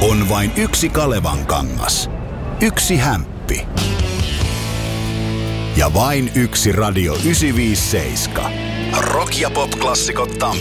On vain yksi Kalevankangas. Yksi Hämppi. Ja vain yksi Radio 957. Rock- ja pop-klassikot Tampereelta.